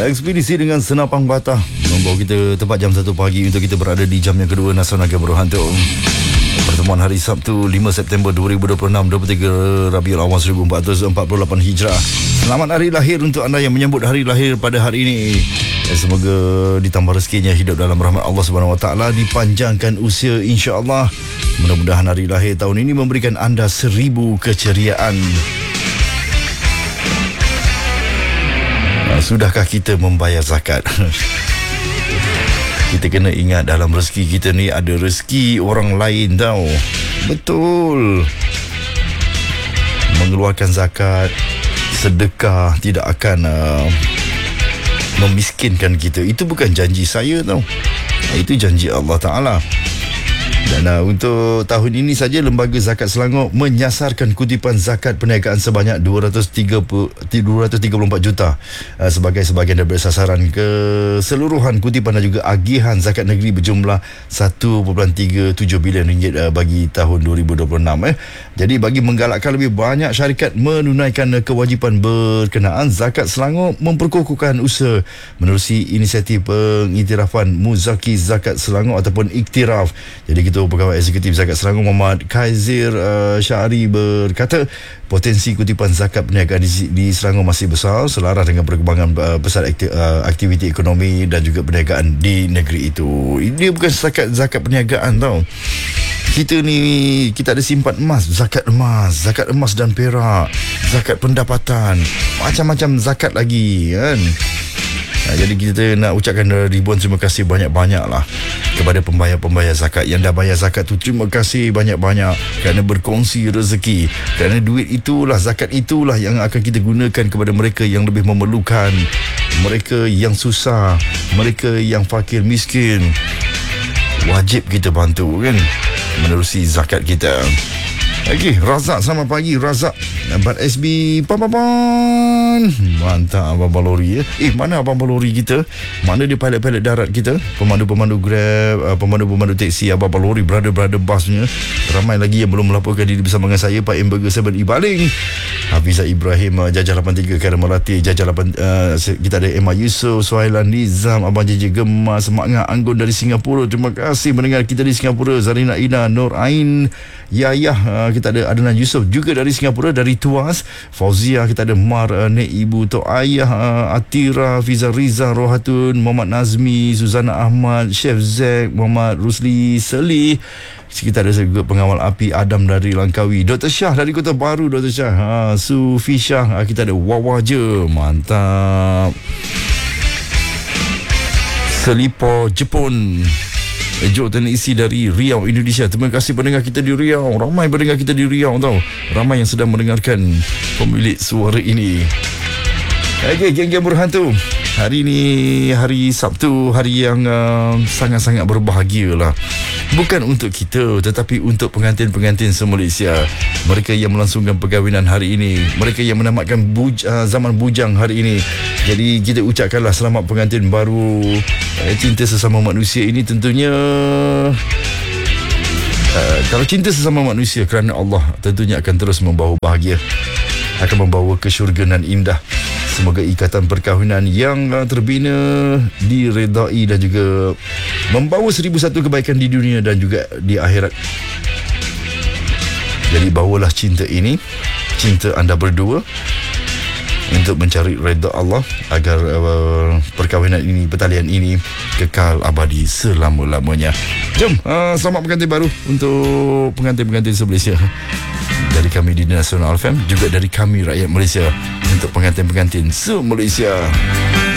Ekspedisi dengan Senapang Batah membawa kita tepat jam 1 pagi untuk kita berada di jam yang kedua Nasional Berhantu. Pertemuan hari Sabtu 5 September 2026, 23 Rabiul Awal 1448 Hijrah. Selamat hari lahir untuk anda yang menyambut hari lahir pada hari ini. Semoga ditambah rezekinya, hidup dalam rahmat Allah Subhanahu Wa Taala, dipanjangkan usia insya-Allah. Mudah-mudahan hari lahir tahun ini memberikan anda 1000 keceriaan. Sudahkah kita membayar zakat? Kita kena ingat dalam rezeki kita ni ada rezeki orang lain tau. Betul. Mengeluarkan zakat, sedekah tidak akan memiskinkan kita. Itu bukan janji saya tau. Itu janji Allah Ta'ala. Dan untuk tahun ini saja Lembaga Zakat Selangor menyasarkan kutipan zakat perniagaan sebanyak 234 juta sebagai sebahagian daripada sasaran keseluruhan kutipan dan juga agihan zakat negeri berjumlah 1.37 bilion ringgit bagi tahun 2026. Jadi bagi menggalakkan lebih banyak syarikat menunaikan kewajipan berkenaan, Zakat Selangor memperkukuhkan usaha menerusi inisiatif pengiktirafan Muzaki Zakat Selangor ataupun iktiraf. Jadi Pegawai Eksekutif Zakat Selangor Muhammad Khaizir Syahri berkata potensi kutipan zakat perniagaan di Selangor masih besar selaras dengan perkembangan besar aktiviti ekonomi dan juga perniagaan di negeri itu. Dia bukan zakat perniagaan tau. Kita ada simpan emas, zakat emas dan perak, zakat pendapatan, macam-macam zakat lagi kan. Jadi kita nak ucapkan ribuan terima kasih banyak-banyak lah kepada pembayar-pembayar zakat yang dah bayar zakat tu. Terima kasih banyak-banyak kerana berkongsi rezeki, kerana duit itulah, zakat itulah yang akan kita gunakan kepada mereka yang lebih memerlukan, mereka yang susah, mereka yang fakir miskin. Wajib kita bantu kan, menerusi zakat kita. Okey, Razak, selamat pagi Razak. Abang SB mantap abang lori mana abang lori kita? Mana dia pilot-pilot darat kita? Pemandu-pemandu Grab, pemandu-pemandu teksi, abang lori, brother busnya. Ramai lagi yang belum melaporkan diri bersama dengan saya, Pak Emburger 7 Ibaling, Hafizah Ibrahim, Jajah 83 Karen Melati, Jajah 8, kita ada Emma Yusof, Suhailan Nizam, Abang JJ Gemar, Semangat Anggun dari Singapura. Terima kasih mendengar kita di Singapura. Zarina Ina, Nur Ain, Yayah, kita ada Adnan Yusof juga dari Singapura, dari Tuas. Fauzia, kita ada Mar, Nek Ibu Tok Ayah, Atira, Fiza Riza, Rohatun, Muhammad Nazmi, Suzana Ahmad, Chef Zek, Muhammad Rusli Selih. Kita ada juga pengawal api Adam dari Langkawi, Dr. Syah dari Kota Baru, Dr. Syah, Sufi Syah, kita ada Wawa je, mantap. Selipor Jepun, Ejo Tenisi dari Riau, Indonesia. Terima kasih pendengar kita di Riau. Ramai pendengar kita di Riau tau. Ramai yang sedang mendengarkan pemilik suara ini. Okey, geng-geng berhantu. Hari ini hari Sabtu, hari yang sangat-sangat berbahagia lah. Bukan untuk kita, tetapi untuk pengantin-pengantin se-Malaysia. Mereka yang melangsungkan perkahwinan hari ini, mereka yang menamatkan zaman bujang hari ini. Jadi kita ucapkanlah selamat pengantin baru. Cinta sesama manusia ini tentunya, kalau cinta sesama manusia kerana Allah, tentunya akan terus membawa bahagia, akan membawa ke syurga nan indah. Semoga ikatan perkahwinan yang terbina diredai dan juga membawa 1001 kebaikan di dunia dan juga di akhirat. Jadi bawalah cinta ini, cinta anda berdua, untuk mencari redha Allah agar perkahwinan ini, pertalian ini kekal abadi selama-lamanya. Jom, selamat pengantin baru untuk pengantin-pengantin se-Malaysia. Dari kami di Nasional FM, juga dari kami rakyat Malaysia, untuk pengantin-pengantin se-Malaysia.